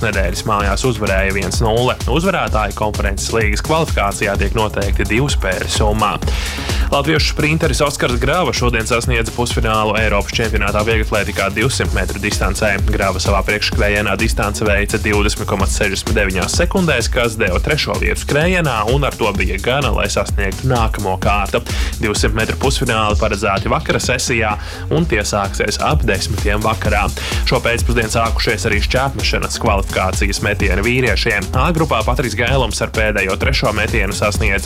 nedēļas mājās uzvarēja 1-0. Uzvarētāji konferences līgas kvalifikācijā tiek noteikti 2 spēļu summā. Latviešu sprinteris Oskars Grava šodien sasniedza pusfinālu Eiropas čempionātā vieglatlētikā 200 metru distancē. Grava savā priekšskrējienā distanci veica 20,69 sekundēs, kas deva 3. vietu skrējienā, un ar to bija gana, lai sasniegtu nākamo kārtu. 200 metru pusfināli paredzēti vakara sesijā, un tie sāksies ap 10. vakarā. Šo pēcpusdienu sākušies arī šķērsmešanas kvalifikācijas metieni vīriešiem. A grupā Patrijs Gailums ar pēdējo 3. metienu sasniedza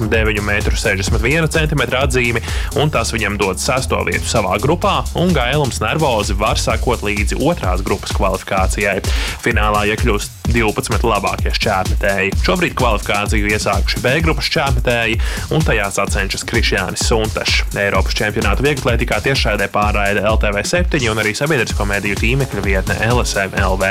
79,61 cm atzīmi, un tas viņam dod 6. vietu savā grupā, un Gailums nervozi var sekot līdzi 2. grupas kvalifikācijai. Finālā iekļūst 12 labākie šķērsmetēji. Šobrīd kvalifikāciju iesākuši B grupas šķērsmetēji, un tajā sacenšas Krišjānis Suntašs. Eiropas čempionāta vieglatlētikā tiešraidē pārraida LTV7 un arī sabiedrisko mediju tīmekļa vietne LSM LV.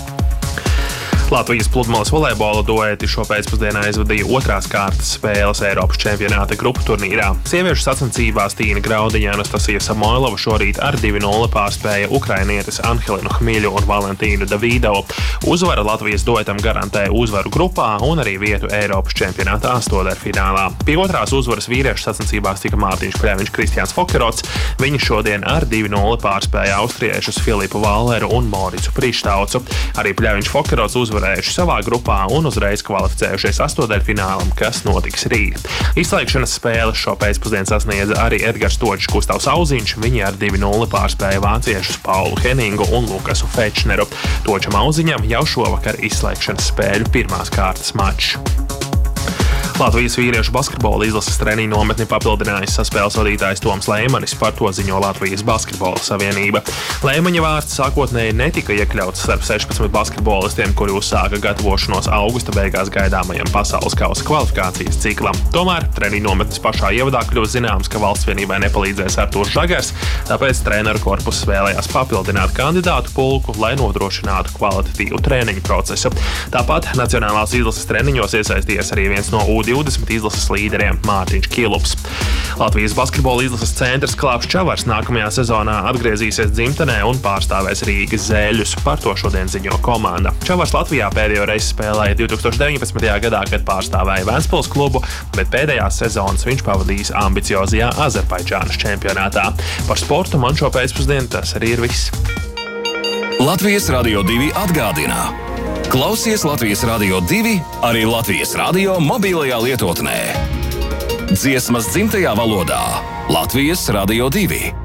Latvijas pludmales volejbola dueti šo pēcpusdienā aizvadīja 2. kārtas spēles Eiropas čempionāta grupu turnīrā. Sieviešu sacensībās Tīna Graudiņa Anastasija Samoilova šorīt ar 2-0 pārspēja ukrainietes Anhelinu Hmiļu un Valentīnu Davidovu. Uzvara Latvijas duetam garantēja uzvaru grupā un arī vietu Eiropas čempionāta astodaļfinālā. Pie 2. uzvaras vīriešu sacensībās tika Mārtiņš Pļaviņš, Kristiāns Fokerots. Viņi šodien ar 2-0 pārspēja austriešus Filipu Valleru un Moricu Prištaucu. Arī Pļaviņš Fokerots uzvarējuši savā grupā un uzreiz kvalificējušies astodaļfinālam, kas notiks rīt. Izslēgšanas spēles šo pēcpusdienu sasniedza arī Edgars Točs, Gustavs Auziņš. Viņi ar 2-0 pārspēja vāciešus Paulu Heningu un Lukasu Fečneru. Točam Auziņam jau šovakar izslēgšanas spēļu 1. kārtas mačs. Latvijas vīriešu basketbola izlases treniņu nometni papildinājis saspēles vadītājs Toms Leimanis, par to ziņo Latvijas basketbola savienība. Leimaņa vārds sākotnēji netika iekļauts starp 16 basketbolistiem, kuri uzsāka gatavošanos augusta beigās gaidāmajam pasaules kausa kvalifikācijas ciklam. Tomēr treniņu nometnes pašā ievadā kļūst zināms, ka valsts vienībai nepalīdzēs Artūrs Žagars, tāpēc treneru korpuss vēlējās papildināt kandidātu pulku, lai nodrošinātu kvalitatīvu treniņu procesu. Tāpat nacionālās izlases treniņos iesaistījies arī viens no U20 izlases līderiem Mārtiņš Kilups. Latvijas basketbola izlases centrs Klāps Čavars nākamajā sezonā atgriezīsies dzimtenē un pārstāvēs Rīgas Zēļus. Par to šodien ziņo komanda. Čavars Latvijā pēdējo reizi spēlēja 2019. gadā, kad pārstāvēja Ventspils klubu, bet pēdējās sezonas viņš pavadījis ambiciozajā Azerbaidžānas čempionātā. Par sportu man šo pēcpusdienu tas arī ir viss. Latvijas Radio 2 atgādina. Klausies Latvijas Radio 2 arī Latvijas radio mobilajā lietotnē. Dziesmas dzimtajā valodā Latvijas Radio 2.